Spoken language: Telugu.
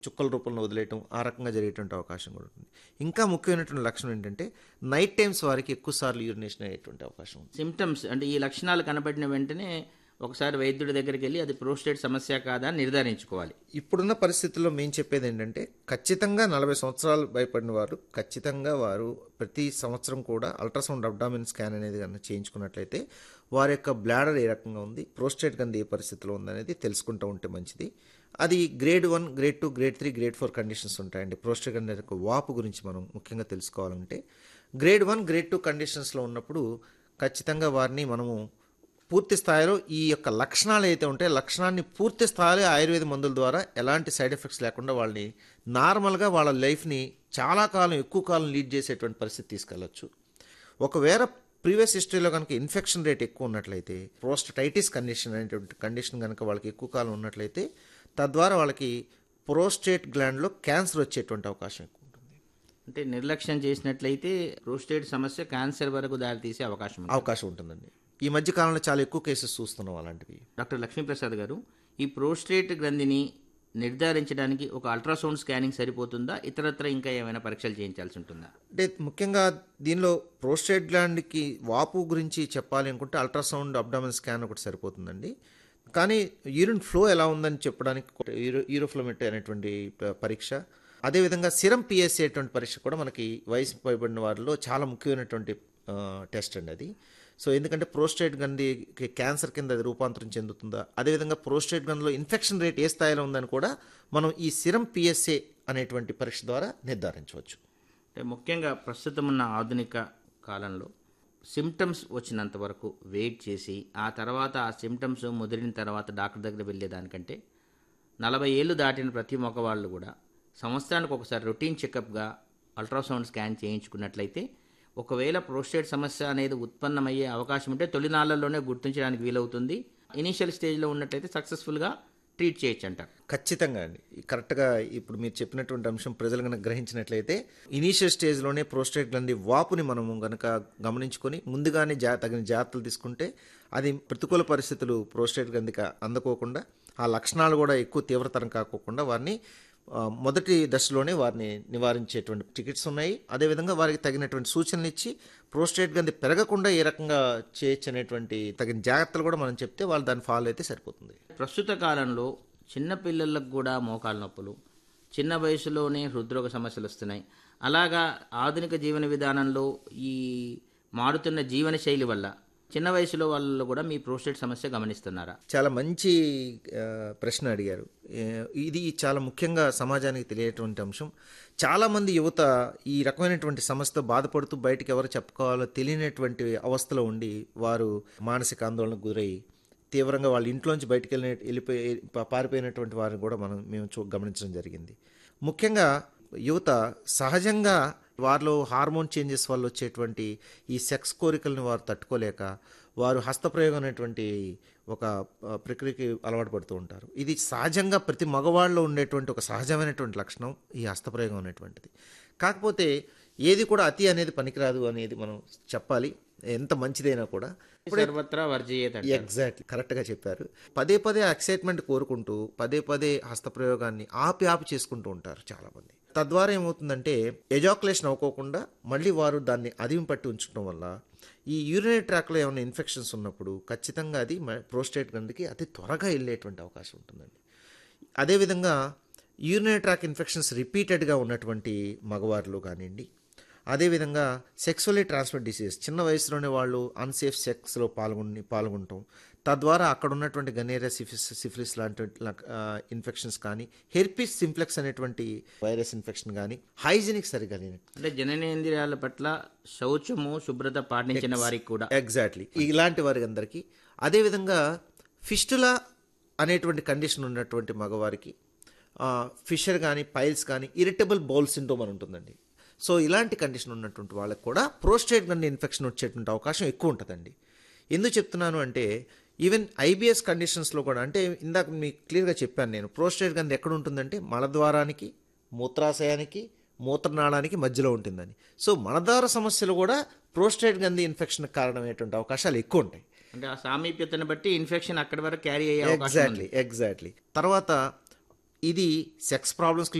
చుక్కల రూపంలో వదిలేయటం ఆ రకంగా జరిగేటువంటి అవకాశం కూడా ఉంటుంది. ఇంకా ముఖ్యమైనటువంటి లక్షణం ఏంటంటే నైట్ టైమ్స్ వారికి ఎక్కువ సార్లు యూరినేషన్ అయ్యేటువంటి అవకాశం ఉంది. సిమ్టమ్స్ అంటే ఈ లక్షణాలు కనబడిన వెంటనే ఒకసారి వైద్యుడి దగ్గరికి వెళ్ళి అది ప్రోస్టేట్ సమస్య కాదా అని నిర్ధారించుకోవాలి. ఇప్పుడున్న పరిస్థితుల్లో మేము చెప్పేది ఏంటంటే ఖచ్చితంగా 40 సంవత్సరాలు భయపడిన వారు ఖచ్చితంగా వారు ప్రతి సంవత్సరం కూడా అల్ట్రాసౌండ్ అబ్డామిన్ స్కాన్ అనేది కనుక చేయించుకున్నట్లయితే వారి యొక్క బ్లాడర్ ఏ రకంగా ఉంది, ప్రోస్టేట్ గంది ఏ పరిస్థితిలో ఉందనేది తెలుసుకుంటూ ఉంటే మంచిది. అది grade 1, grade 2, grade 3, grade 4 conditions ఉంటాయండి. ప్రోస్టేట్ గంది యొక్క వాపు గురించి మనం ముఖ్యంగా తెలుసుకోవాలంటే గ్రేడ్ 1, గ్రేడ్ 2 కండిషన్స్లో ఉన్నప్పుడు ఖచ్చితంగా వారిని మనము పూర్తి స్థాయిలో ఈ యొక్క లక్షణాలు అయితే ఉంటాయో లక్షణాన్ని పూర్తి స్థాయిలో ఆయుర్వేద మందుల ద్వారా ఎలాంటి సైడ్ ఎఫెక్ట్స్ లేకుండా వాళ్ళని నార్మల్గా వాళ్ళ లైఫ్ని చాలా కాలం ఎక్కువ కాలం లీడ్ చేసేటువంటి పరిస్థితి తీసుకెళ్ళచ్చు. ఒకవేళ ప్రీవియస్ హిస్టరీలో కనుక ఇన్ఫెక్షన్ రేట్ ఎక్కువ ఉన్నట్లయితే ప్రోస్టటైటిస్ కండిషన్ అనేటువంటి కండిషన్ కనుక వాళ్ళకి ఎక్కువ కాలం ఉన్నట్లయితే తద్వారా వాళ్ళకి ప్రోస్టేట్ గ్లాండ్లో క్యాన్సర్ వచ్చేటువంటి అవకాశం ఎక్కువ ఉంటుంది. అంటే నిర్లక్ష్యం చేసినట్లయితే ప్రోస్టేట్ సమస్య క్యాన్సర్ వరకు దారితీసే అవకాశం ఉంటుందండి. ఈ మధ్య కాలంలో చాలా ఎక్కువ కేసెస్ చూస్తున్నాం అలాంటివి. డాక్టర్ లక్ష్మీప్రసాద్ గారు, ఈ ప్రోస్టేట్ గ్రంథిని నిర్ధారించడానికి ఒక అల్ట్రాసౌండ్ స్కానింగ్ సరిపోతుందా, ఇతరత్ర ఇంకా ఏమైనా పరీక్షలు చేయించాల్సి ఉంటుందా? అంటే ముఖ్యంగా దీనిలో ప్రోస్టేట్ గ్లాండ్కి వాపు గురించి చెప్పాలి అనుకుంటే అల్ట్రాసౌండ్ అబ్డామిన్ స్కాన్ ఒకటి సరిపోతుందండి. కానీ యూరిన్ ఫ్లో ఎలా ఉందని చెప్పడానికి యూరోఫ్లోమెట్రీ అనేటువంటి పరీక్ష, అదేవిధంగా సిరం పిఎస్ఏ అటువంటి పరీక్ష కూడా మనకి వయసు పైబడిన వారిలో చాలా ముఖ్యమైనటువంటి టెస్ట్ అండి అది. సో ఎందుకంటే ప్రోస్టేట్ గ్రంథి క్యాన్సర్ కింద అది రూపాంతరం చెందుతుందా, అదేవిధంగా ప్రోస్టేట్ గ్రంథిలో ఇన్ఫెక్షన్ రేట్ ఏ స్థాయిలో ఉందని కూడా మనం ఈ సిరం పిఎస్ఏ అనేటువంటి పరీక్ష ద్వారా నిర్ధారించవచ్చు. అంటే ముఖ్యంగా ప్రస్తుతం ఉన్న ఆధునిక కాలంలో సిమ్టమ్స్ వచ్చినంత వరకు వెయిట్ చేసి ఆ తర్వాత ఆ సిమ్టమ్స్ ముదిరిన తర్వాత డాక్టర్ దగ్గర వెళ్ళేదానికంటే 40 ఏళ్ళు దాటిన ప్రతి మగవాళ్ళు కూడా సంవత్సరానికి ఒకసారి రొటీన్ చెకప్గా అల్ట్రాసౌండ్ స్కాన్ చేయించుకున్నట్లయితే ఒకవేళ ప్రోస్టేట్ సమస్య అనేది ఉత్పన్నమయ్యే అవకాశం ఉంటే తొలినాళ్లలోనే గుర్తించడానికి వీలవుతుంది. ఇనీషియల్ స్టేజ్లో ఉన్నట్లయితే సక్సెస్ఫుల్గా ట్రీట్ చేయొచ్చు అంటారు. ఖచ్చితంగా అండి. కరెక్ట్గా ఇప్పుడు మీరు చెప్పినటువంటి అంశం ప్రజలు కనుక గ్రహించినట్లయితే ఇనీషియల్ స్టేజ్లోనే ప్రోస్టేట్ గ్రంథి వాపుని మనము కనుక గమనించుకొని ముందుగానే తగిన జాగ్రత్తలు తీసుకుంటే అది ప్రతికూల పరిస్థితులు ప్రోస్టేట్ గ్రంథికి అందుకోకుండా ఆ లక్షణాలు కూడా ఎక్కువ తీవ్రతరం కాకోకుండా వారిని మొదటి దశలోనే వారిని నివారించేటువంటి చికిత్స ఉన్నాయి. అదేవిధంగా వారికి తగినటువంటి సూచనలు ఇచ్చి ప్రోస్టేట్ గ్రంథి పెరగకుండా ఏ రకంగా చేయొచ్చు అనేటువంటి తగిన జాగ్రత్తలు కూడా మనం చెప్తే వాళ్ళు దాన్ని ఫాలో అయితే సరిపోతుంది. ప్రస్తుత కాలంలో చిన్న పిల్లలకు కూడా మోకాలు నొప్పులు, చిన్న వయసులోనే హృద్రోగ సమస్యలు వస్తున్నాయి. అలాగా ఆధునిక జీవన విధానంలో ఈ మారుతున్న జీవన శైలి వల్ల చిన్న వయసులో వాళ్ళు కూడా మీ ప్రోస్టేట్ సమస్య గమనిస్తున్నారా? చాలా మంచి ప్రశ్న అడిగారు. ఇది చాలా ముఖ్యంగా సమాజానికి తెలియటువంటి అంశం. చాలామంది యువత ఈ రకమైనటువంటి సమస్యతో బాధపడుతూ బయటకు ఎవరు చెప్పుకోవాలో తెలియనటువంటి అవస్థలో ఉండి వారు మానసిక ఆందోళనకు గురై తీవ్రంగా వాళ్ళ ఇంట్లోంచి బయటకు పారిపోయినటువంటి వారిని కూడా మేము గమనించడం జరిగింది. ముఖ్యంగా యువత సహజంగా వారిలో హార్మోన్ చేంజెస్ వల్ల వచ్చేటువంటి ఈ సెక్స్ కోరికలను వారు తట్టుకోలేక వారు హస్తప్రయోగం అనేటువంటి ఒక ప్రక్రియకి అలవాటు పడుతూ ఉంటారు. ఇది సహజంగా ప్రతి మగవాళ్ళలో ఉండేటువంటి ఒక సహజమైనటువంటి లక్షణం ఈ హస్తప్రయోగం అనేటువంటిది. కాకపోతే ఏది కూడా అతి అనేది పనికిరాదు అనేది మనం చెప్పాలి, ఎంత మంచిదైనా కూడా. సర్వత్రా వర్జయేత్. ఎగ్జాక్ట్లీ, కరెక్ట్గా చెప్పారు. పదే పదే ఎక్సైట్మెంట్ కోరుకుంటూ పదే పదే హస్తప్రయోగాన్ని ఆపి చేసుకుంటూ ఉంటారు చాలామంది. తద్వారా ఏమవుతుందంటే ఎజాకులేషన్ అవ్వకోకుండా మళ్ళీ వారు దాన్ని అదిమి పట్టి ఉంచడం వల్ల ఈ యూరినరీ ట్రాక్లో ఏమైనా ఇన్ఫెక్షన్స్ ఉన్నప్పుడు ఖచ్చితంగా అది ప్రోస్టేట్ గ్రంథికి అతి త్వరగా వెళ్ళేటువంటి అవకాశం ఉంటుందండి. అదేవిధంగా యూరినరీ ట్రాక్ ఇన్ఫెక్షన్స్ రిపీటెడ్గా ఉన్నటువంటి మగవారిలో కానివ్వండి, అదేవిధంగా సెక్సువల్లీ ట్రాన్స్మిట్ డిసీజ్ చిన్న వయసులోనే వాళ్ళు అన్సేఫ్ సెక్స్లో పాల్గొనటం, తద్వారా అక్కడ ఉన్నటువంటి గనేరియా సిఫిలిస్ లాంటి ఇన్ఫెక్షన్స్ కానీ, హెర్పిస్ సింప్లెక్స్ అనేటువంటి వైరస్ ఇన్ఫెక్షన్ కానీ, హైజీనిక్ సరిగా అంటే జననేంద్రియాల పట్ల శౌచము శుభ్రత పాటించిన వారికి కూడా ఎగ్జాక్ట్లీ ఇలాంటి వారికి అందరికీ. అదేవిధంగా ఫిస్టులా అనేటువంటి కండిషన్ ఉన్నటువంటి మగవారికి ఫిషర్ కానీ, పైల్స్ కానీ, ఇరిటబుల్ బౌల్ సిండ్రోమ్ అని ఉంటుందండి. సో ఇలాంటి కండిషన్ ఉన్నటువంటి వాళ్ళకి కూడా ప్రోస్టేట్ గ్రంథి ఇన్ఫెక్షన్ వచ్చేటువంటి అవకాశం ఎక్కువ ఉంటుందండి. ఎందుకు చెప్తున్నాను అంటే ఈవెన్ ఐబిఎస్ కండిషన్స్లో కూడా, అంటే ఇందాక మీకు క్లియర్గా చెప్పాను నేను, ప్రోస్టేట్ గ్రంథి ఎక్కడ ఉంటుందంటే మలద్వారానికి, మూత్రాశయానికి, మూత్రనాళానికి మధ్యలో ఉంటుందని. సో మలద్వార సమస్యలు కూడా ప్రోస్టేట్ గ్రంథి ఇన్ఫెక్షన్ కారణమయ్యేటువంటి అవకాశాలు ఎక్కువ ఉంటాయి. అంటే ఆ సామీప్యతను బట్టి ఇన్ఫెక్షన్ అక్కడి వరకు క్యారీ అయ్యే అవకాశం ఉంది. ఎగ్జాక్ట్లీ. తర్వాత ఇది సెక్స్ ప్రాబ్లమ్స్కి